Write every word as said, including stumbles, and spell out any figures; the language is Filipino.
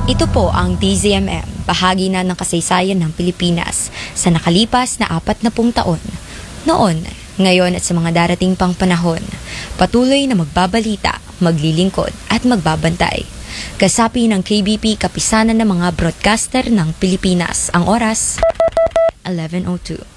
Ito po ang D Z M M, bahagi na ng kasaysayan ng Pilipinas sa nakalipas na apat na pung taon. Noon, ngayon at sa mga darating pang panahon, patuloy na magbabalita, maglilingkod at magbabantay. Kasapi ng K B P Kapisanan ng mga broadcaster ng Pilipinas. Ang oras, eleven oh two.